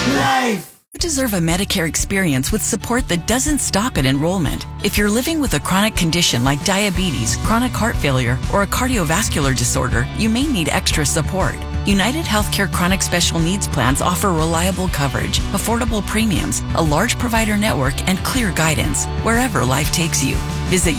Life! You deserve a Medicare experience with support that doesn't stop at enrollment. If you're living with a chronic condition like diabetes, chronic heart failure, or a cardiovascular disorder, you may need extra support. United Healthcare Chronic Special Needs Plans offer reliable coverage, affordable premiums, a large provider network, and clear guidance wherever life takes you. Visit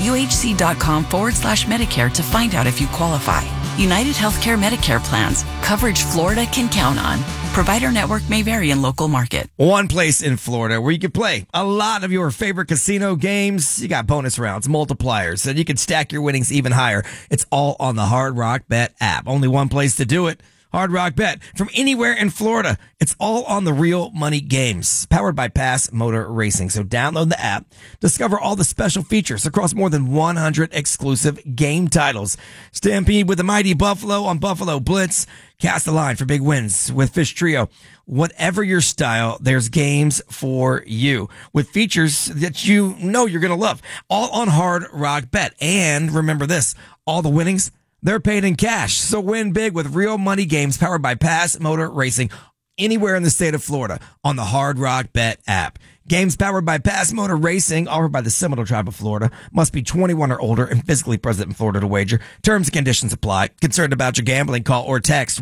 uhc.com/Medicare to find out if you qualify. United Healthcare Medicare plans. Coverage Florida can count on. Provider network may vary in local market. One place in Florida where you can play a lot of your favorite casino games. You got bonus rounds, multipliers, and you can stack your winnings even higher. It's all on the Hard Rock Bet app. Only one place to do it. Hard Rock Bet from anywhere in Florida. It's all on the Real Money Games, powered by Pass Motor Racing. So download the app, discover all the special features across more than 100 exclusive game titles. Stampede with the Mighty Buffalo on Buffalo Blitz. Cast the line for big wins with Fish Trio. Whatever your style, there's games for you with features that you know you're going to love. All on Hard Rock Bet. And remember this, all the winnings, they're paid in cash. So win big with Real Money Games powered by Pass Motor Racing anywhere in the state of Florida on the Hard Rock Bet app. Games powered by Pass Motor Racing offered by the Seminole Tribe of Florida. Must be 21 or older and physically present in Florida to wager. Terms and conditions apply. Concerned about your gambling? Call or text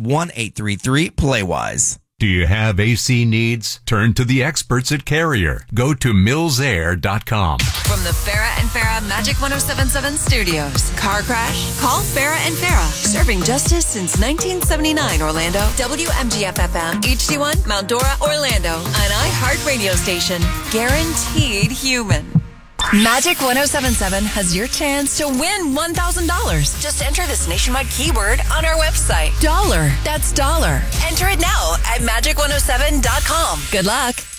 1-833-PLAYWISE. Do you have AC needs? Turn to the experts at Carrier. Go to millsair.com. From the Farah and Farah Magic 107.7 studios. Car crash? Call Farah and Farah. Serving justice since 1979, Orlando. WMGF-FM, HD1, Mount Dora, Orlando. An iHeart radio station. Guaranteed human. Magic 107.7 has your chance to win $1,000. Just enter this nationwide keyword on our website. Dollar. That's dollar. Enter it now at magic107.com. Good luck.